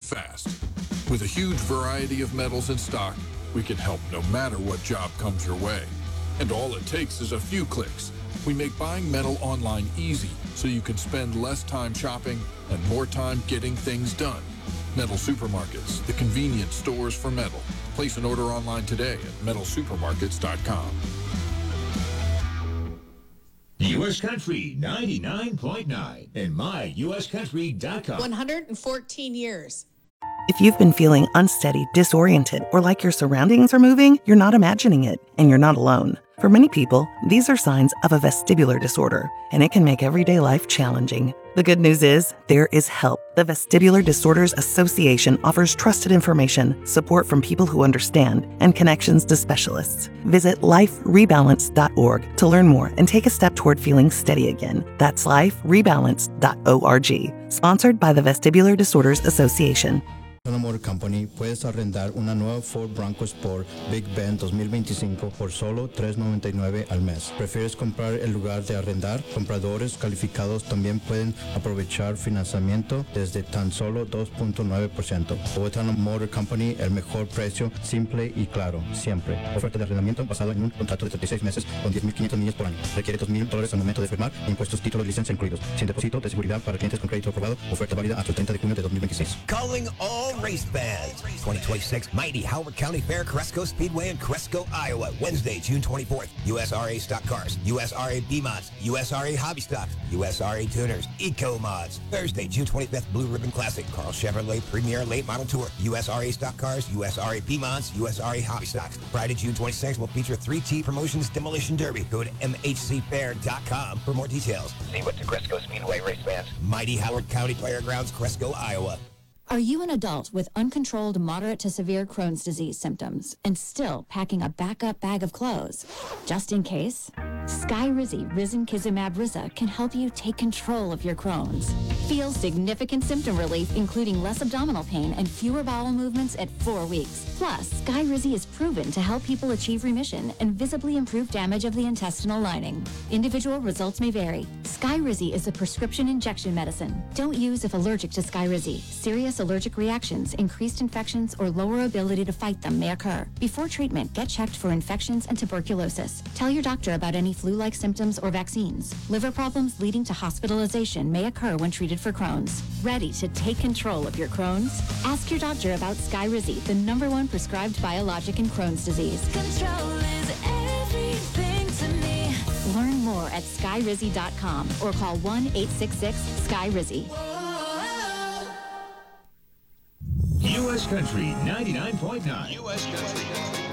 fast. With a huge variety of metals in stock, we can help no matter what job comes your way. And all it takes is a few clicks. We make buying metal online easy so you can spend less time shopping and more time getting things done. Metal Supermarkets, the convenient stores for metal. Place an order online today at metalsupermarkets.com. U.S. Country 99.9 and myuscountry.com. 114 years. If you've been feeling unsteady, disoriented, or like your surroundings are moving, you're not imagining it, and you're not alone. For many people, these are signs of a vestibular disorder, and it can make everyday life challenging. The good news is, there is help. The Vestibular Disorders Association offers trusted information, support from people who understand, and connections to specialists. Visit liferebalance.org to learn more and take a step toward feeling steady again. That's liferebalance.org. Sponsored by the Vestibular Disorders Association. Motor Company, puedes arrendar una nueva Ford Bronco Sport Big Bend 2025 por solo $399 al mes. ¿Prefieres comprar en lugar de arrendar? Compradores calificados también pueden aprovechar financiamiento desde tan solo 2.9%. Owatonna Motor Company, el mejor precio, simple y claro, siempre. Oferta de arrendamiento basada en un contrato de 36 meses con 10,500 millas por año. Requiere $2,000 al momento de firmar, impuestos, títulos y licencia incluidos. Sin depósito de seguridad para clientes con crédito aprobado. Oferta válida hasta el 30 de junio de 2026. Calling all race fans. 2026 Mighty Howard County Fair, Cresco Speedway in Cresco, Iowa. Wednesday, June 24th. USRA Stock Cars, USRA B-Mods, USRA Hobby Stocks, USRA Tuners, Eco Mods. Thursday, June 25th, Blue Ribbon Classic, Carl Chevrolet Premier Late Model Tour, USRA Stock Cars, USRA B-Mods, USRA Hobby Stocks. Friday, June 26th will feature 3T Promotions Demolition Derby. Go to mhcfair.com for more details. See what the Cresco Speedway race fans. Mighty Howard County Fairgrounds, Cresco, Iowa. Are you an adult with uncontrolled moderate to severe Crohn's disease symptoms and still packing a backup bag of clothes? Just in case, Skyrizi Risankizumab Riza can help you take control of your Crohn's. Feel significant symptom relief, including less abdominal pain and fewer bowel movements at 4 weeks. Plus, Skyrizi is proven to help people achieve remission and visibly improve damage of the intestinal lining. Individual results may vary. Skyrizi is a prescription injection medicine. Don't use if allergic to Skyrizi. Serious allergic reactions, increased infections, or lower ability to fight them may occur. Before treatment, get checked for infections and tuberculosis. Tell your doctor about any flu-like symptoms or vaccines. Liver problems leading to hospitalization may occur when treated for Crohn's. Ready to take control of your Crohn's? Ask your doctor about Skyrizi, the #1 prescribed biologic in Crohn's disease. Control is everything to me. Learn more at skyrizi.com or call 1-866-SKYRIZI. U.S. Country 99.9. U.S. Country.